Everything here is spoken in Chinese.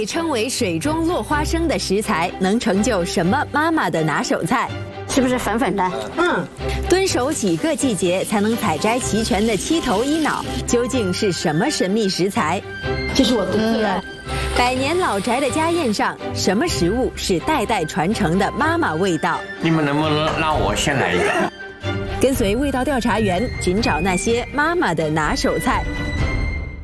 被称为水中落花生的食材能成就什么妈妈的拿手菜？ 是不是粉粉的？ 蹲守几个季节才能采摘齐全的七头一脑，究竟是什么神秘食材？ 这是我的最爱。 百年老宅的家宴上，什么食物是代代传承的妈妈味道？ 你们能不能让我先来一个？ 跟随味道调查员寻找那些妈妈的拿手菜。